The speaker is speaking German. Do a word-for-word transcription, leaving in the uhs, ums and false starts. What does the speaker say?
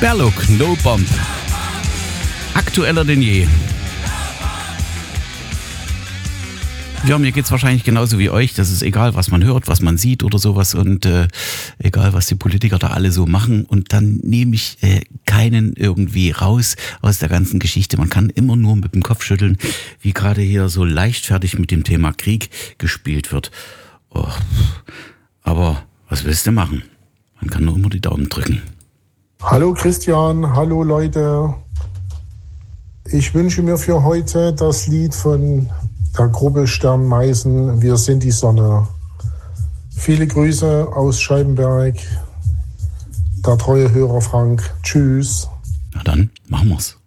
Berluk, No Bomb. Aktueller denn je. Ja, mir geht's wahrscheinlich genauso wie euch. Das ist egal, was man hört, was man sieht oder sowas und äh, egal, was die Politiker da alle so machen. Und dann nehme ich äh, keinen irgendwie raus aus der ganzen Geschichte. Man kann immer nur mit dem Kopf schütteln, wie gerade hier so leichtfertig mit dem Thema Krieg gespielt wird. Oh. Aber was willst du machen? Man kann nur immer die Daumen drücken. Hallo Christian, hallo Leute. Ich wünsche mir für heute das Lied von der Gruppe Stern Meißen, Wir sind die Sonne. Viele Grüße aus Scheibenberg, der treue Hörer Frank. Tschüss. Na dann, machen wir's.